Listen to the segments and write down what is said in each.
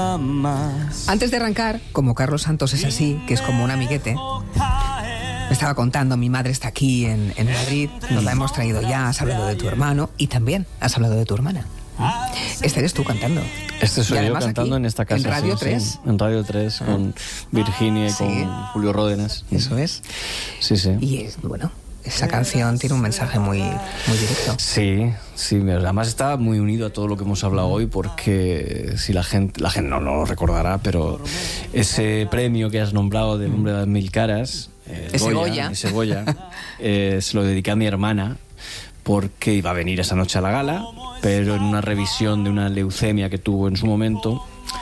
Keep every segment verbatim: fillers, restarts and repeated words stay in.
más. Antes de arrancar, como Carlos Santos es así, que es como un amiguete, me estaba contando, mi madre está aquí en, en Madrid, nos la hemos traído ya, has hablado de tu hermano y también has hablado de tu hermana. Este eres tú cantando. Este soy yo aquí, cantando en esta casa. En Radio sí, tres. Sí, en Radio tres, ah. con Virginia y sí. con Julio Ródenas. Eso es. Sí, sí. Y es, bueno, esa canción tiene un mensaje muy, muy directo. Sí, sí. Además está muy unido a todo lo que hemos hablado hoy, porque si la gente, la gente no, no lo recordará, pero ese premio que has nombrado del Hombre de las Mil Caras, eh, ese Goya, Goya, ese Goya eh, se lo dediqué a mi hermana, porque iba a venir esa noche a la gala, pero en una revisión de una leucemia que tuvo en su momento,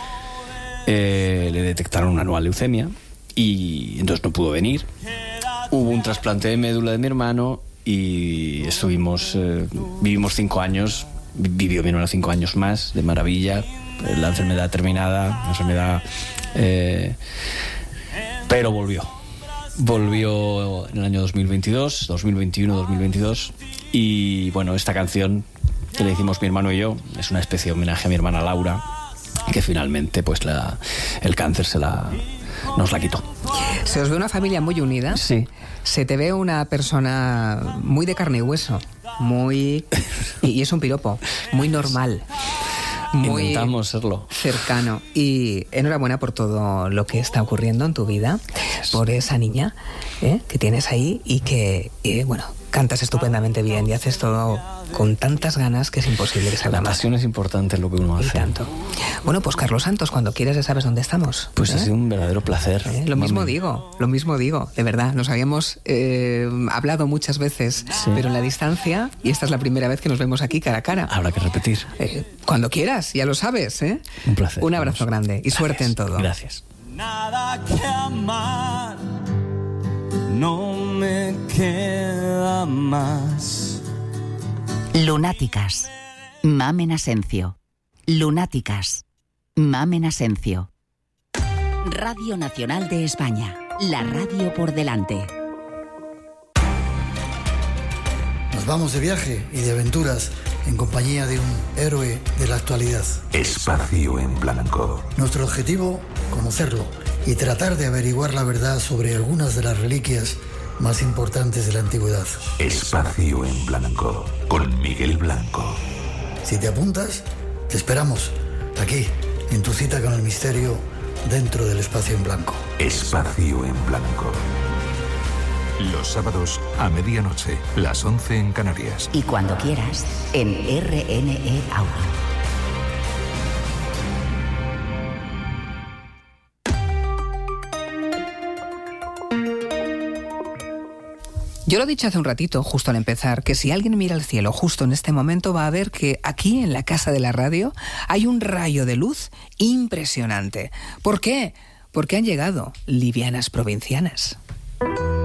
eh, le detectaron una nueva leucemia y entonces no pudo venir. Hubo un trasplante de médula de mi hermano y estuvimos, eh, vivimos cinco años, vivió mi hermano cinco años más, de maravilla, la enfermedad terminada, la enfermedad, eh, pero volvió. Volvió en el año dos mil veintidós, dos mil veintiuno, dos mil veintidós, y bueno, esta canción que le hicimos mi hermano y yo es una especie de homenaje a mi hermana Laura, que finalmente pues la, el cáncer se la, nos la quitó. Se os ve una familia muy unida. Sí. Se te ve una persona muy de carne y hueso, muy, y es un piropo, muy normal. Muy Intentamos serlo. Cercano. Y enhorabuena por todo lo que está ocurriendo en tu vida, Gracias. Por esa niña ¿eh? que tienes ahí y que, eh, bueno, cantas estupendamente bien y haces todo con tantas ganas que es imposible que salga La mal. pasión es importante en lo que uno hace. Y tanto. Bueno, pues Carlos Santos, cuando quieras ya sabes dónde estamos. Pues ¿eh? ha sido un verdadero placer. ¿Eh? Lo mismo Mami. digo, lo mismo digo, de verdad. Nos habíamos eh, hablado muchas veces, sí. pero en la distancia, y esta es la primera vez que nos vemos aquí cara a cara. Habrá que repetir. Eh, cuando quieras, ya lo sabes, ¿eh? Un placer. Un abrazo vamos. grande y Gracias. suerte en todo. Gracias. Nada que amar, no me queda más. Lunáticas. Mamen Asencio. Lunáticas. Mamen Asencio. Radio Nacional de España. La radio por delante. Nos vamos de viaje y de aventuras en compañía de un héroe de la actualidad. Espacio en Blanco. Nuestro objetivo, conocerlo y tratar de averiguar la verdad sobre algunas de las reliquias más importantes de la antigüedad. Espacio en Blanco, con Miguel Blanco. Si te apuntas, te esperamos, aquí, en tu cita con el misterio, dentro del Espacio en Blanco. Espacio en Blanco. Los sábados a medianoche, las once en Canarias. Y cuando quieras, en R N E Audio. Yo lo he dicho hace un ratito, justo al empezar, que si alguien mira al cielo justo en este momento va a ver que aquí, en la casa de la radio, hay un rayo de luz impresionante. ¿Por qué? Porque han llegado livianas provincianas.